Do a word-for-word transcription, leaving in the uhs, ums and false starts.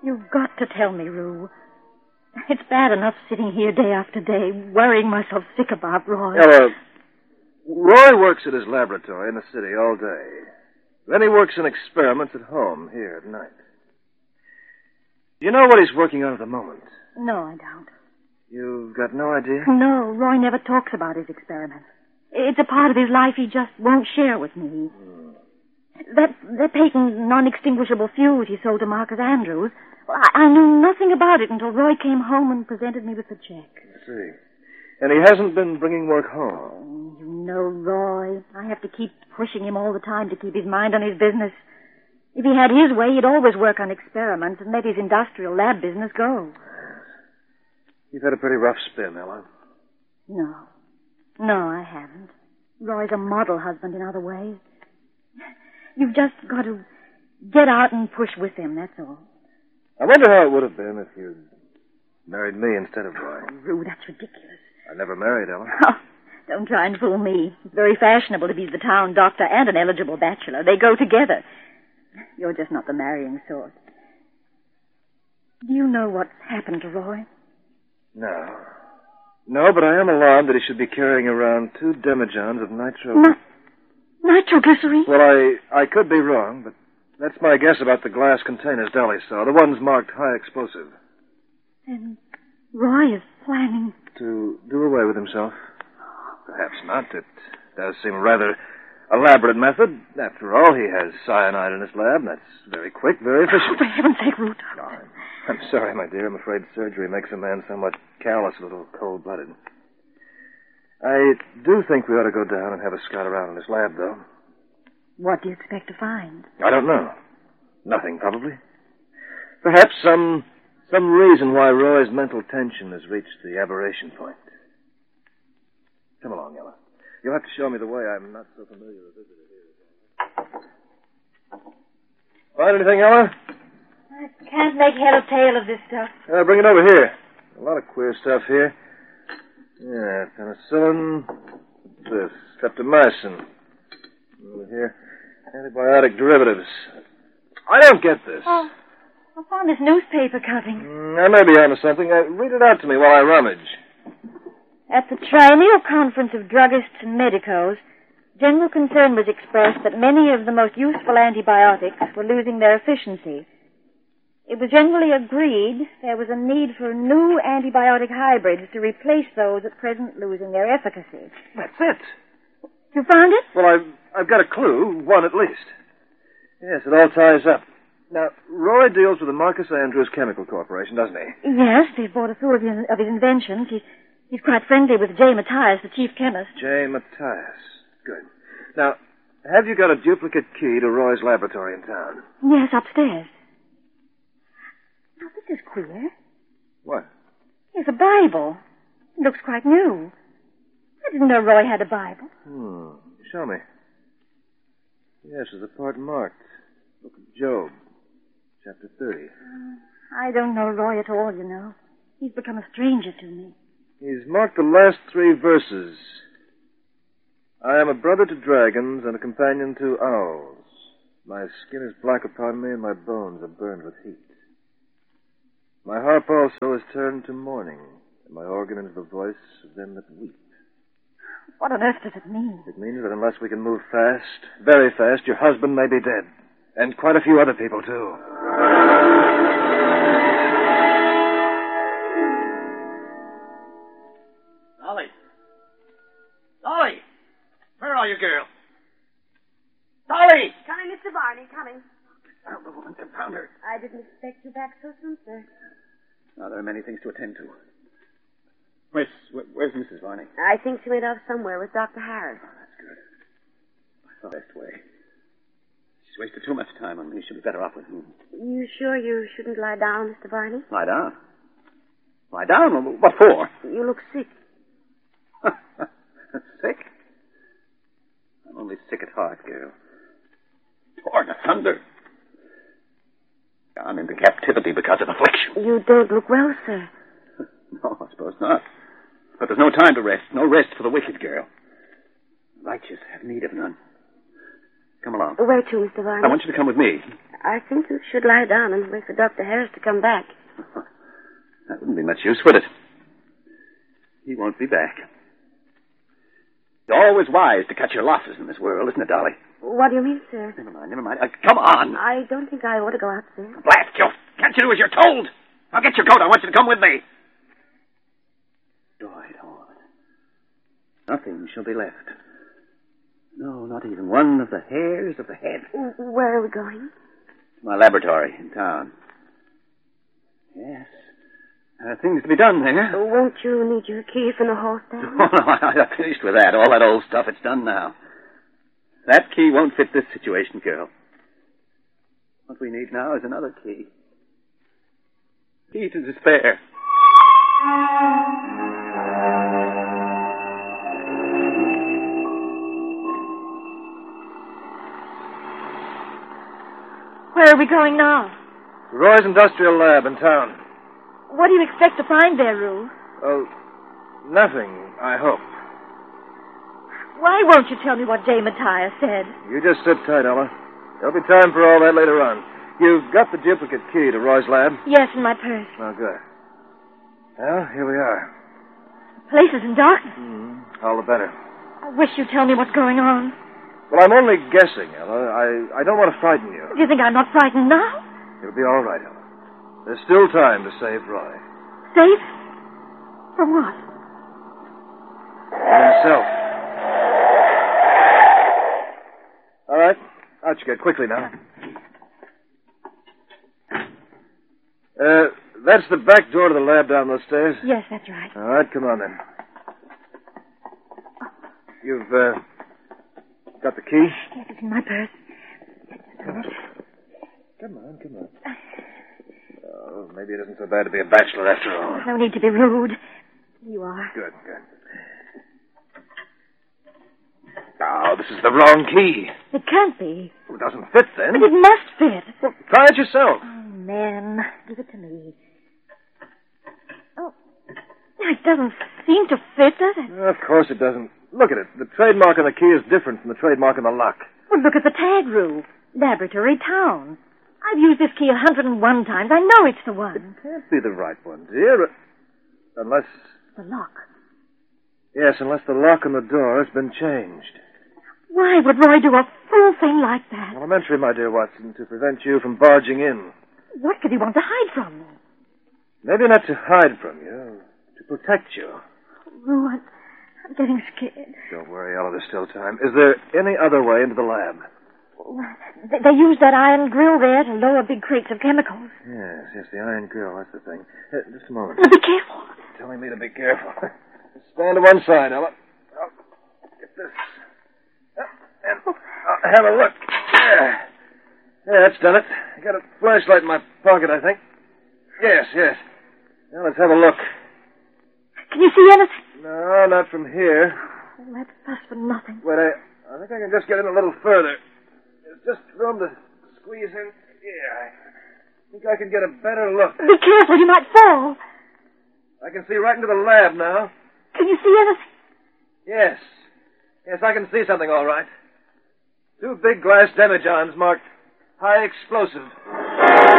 You've got to tell me, Rue. It's bad enough sitting here day after day, worrying myself sick about Roy. Ella, Roy works at his laboratory in the city all day. Then he works in experiments at home here at night. Do you know what he's working on at the moment? No, I don't. You've got no idea? No, Roy never talks about his experiments. It's a part of his life he just won't share with me. Hmm. That, that patent non-extinguishable fuse he sold to Marcus Andrews, well, I, I knew nothing about it until Roy came home and presented me with the check. I see. And he hasn't been bringing work home. Oh, you know, Roy, I have to keep pushing him all the time to keep his mind on his business. If he had his way, he'd always work on experiments and let his industrial lab business go. You've had a pretty rough spin, Ella. No. No, I haven't. Roy's a model husband in other ways. You've just got to get out and push with him, that's all. I wonder how it would have been if you'd married me instead of Roy. Oh, Rue, that's ridiculous. I never married, Ella. Oh, don't try and fool me. It's very fashionable to be the town doctor and an eligible bachelor. They go together. You're just not the marrying sort. Do you know what's happened to Roy? No. No, but I am alarmed that he should be carrying around two demijohns of nitro... Ni- nitroglycerine? Well, I, I could be wrong, but that's my guess about the glass containers Dolly saw, the ones marked high explosive. And Roy is planning... To do away with himself? Perhaps not. It does seem a rather elaborate method. After all, he has cyanide in his lab, and that's very quick, very efficient. Oh, for heaven's sake, Ruth. No, I'm, I'm sorry, my dear. I'm afraid surgery makes a man somewhat callous, a little cold-blooded. I do think we ought to go down and have a scout around in his lab, though. What do you expect to find? I don't know. Nothing, probably. Perhaps some some reason why Roy's mental tension has reached the aberration point. Come along, Ella. You'll have to show me the way. I'm not so familiar with visitor here. Find anything, Ella? I can't make head or tail of this stuff. Uh, bring it over here. A lot of queer stuff here. Yeah, penicillin. This, streptomycin. Over here, antibiotic derivatives. I don't get this. Oh, I found this newspaper cutting. Mm, I may be onto something. Uh, read it out to me while I rummage. At the Triennial Conference of Druggists and Medicos, general concern was expressed that many of the most useful antibiotics were losing their efficiency. It was generally agreed there was a need for new antibiotic hybrids to replace those at present losing their efficacy. That's it. You found it? Well, I've, I've got a clue, one at least. Yes, it all ties up. Now, Roy deals with the Marcus Andrews Chemical Corporation, doesn't he? Yes, they bought a few of his, of his inventions. He, he's quite friendly with J. Matthias, the chief chemist. J. Matthias. Good. Now, have you got a duplicate key to Roy's laboratory in town? Yes, upstairs. Now, this is queer. What? Here's a Bible. It looks quite new. I didn't know Roy had a Bible. Hmm. Show me. Yes, there's a part marked. Book of Job, chapter thirty. Uh, I don't know Roy at all, you know. He's become a stranger to me. He's marked the last three verses. I am a brother to dragons and a companion to owls. My skin is black upon me and my bones are burned with heat. My harp also is turned to mourning, and my organ is the voice of them that weep. What on earth does it mean? It means that unless we can move fast, very fast, your husband may be dead. And quite a few other people, too. Dolly. Dolly! Where are you, girl? Dolly! Coming, Mister Barney, coming. Confound the woman, confound her. I didn't expect you back so soon, sir. Now, there are many things to attend to. Where's, where, where's Missus Barney? I think she went off somewhere with Doctor Harris. Oh, that's good. I thought best way. She's wasted too much time on me. She'll be better off with me. You sure you shouldn't lie down, Mister Barney? Lie down? Lie down? What for? You look sick. Sick? I'm only sick at heart, girl. Torn asunder. Gone into captivity because of affliction. You don't look well, sir. No, I suppose not. But there's no time to rest. No rest for the wicked, girl. The righteous have need of none. Come along. Where to, Mister Barney? I want you to come with me. I think you should lie down and wait for Doctor Harris to come back. That wouldn't be much use, would it? He won't be back. It's always wise to cut your losses in this world, isn't it, Dolly? What do you mean, sir? Never mind, never mind. Uh, come on. I don't think I ought to go out, sir. Blast you. Can't you do as you're told? Now get your coat. I want you to come with me. Right on. Nothing shall be left. No, not even one of the hairs of the head. Where are we going? To my laboratory in town. Yes. There are things to be done there. Oh, won't you need your key from the hall stand? Oh, no, I finished with that. All that old stuff, it's done now. That key won't fit this situation, girl. What we need now is another key. Key to despair. Where are we going now? To Roy's Industrial Lab in town. What do you expect to find there, Rue? Oh, nothing, I hope. Why won't you tell me what Jay Matthias said? You just sit tight, Ella. There'll be time for all that later on. You've got the duplicate key to Roy's lab? Yes, in my purse. Oh, good. Well, here we are. The place is in darkness. Mm, all the better. I wish you'd tell me what's going on. Well, I'm only guessing, Ella. I, I don't want to frighten you. Do you think I'm not frightened now? It'll be all right, Ella. There's still time to save Roy. Safe? From what? From himself. All right. Out you get, quickly now. Uh, that's the back door to the lab down those stairs? Yes, that's right. All right, come on then. You've, uh, got the key? Yes, it's in my purse. Come on, come on. Oh, maybe it isn't so bad to be a bachelor after all. No need to be rude. You are. Good, good. Oh, this is the wrong key. It can't be. It doesn't fit, then. But it must fit. Well, try it yourself. Oh, man. Give it to me. Oh. It doesn't seem to fit, does it? Of course it doesn't. Look at it. The trademark on the key is different from the trademark on the lock. Well, look at the tag, Rue. Laboratory Town. I've used this key a hundred and one times. I know it's the one. It can't be the right one, dear. Unless... The lock. Yes, unless the lock on the door has been changed. Why would Roy do a fool thing like that? Elementary, my dear Watson, to prevent you from barging in. What could he want to hide from me? Maybe not to hide from you, to protect you. Rue, I'm, I'm getting scared. Don't worry, Ella, there's still time. Is there any other way into the lab? They, they used that iron grill there to lower big crates of chemicals. Yes, yes, the iron grill, that's the thing. Uh, just a moment. Now, be careful. Telling me to be careful. Stand to one side, Ella. I'll get this. And I'll have a look. There. Yeah, that's done it. I got a flashlight in my pocket, I think. Yes, yes. Now let's have a look. Can you see anything? No, not from here. Oh, that fuss for nothing. Wait, I, I think I can just get in a little further. There's just room to squeeze in. Yeah, I think I can get a better look. Be careful, you might fall. I can see right into the lab now. Can you see anything? Yes. Yes, I can see something all right. Two big glass demijohns marked high explosive.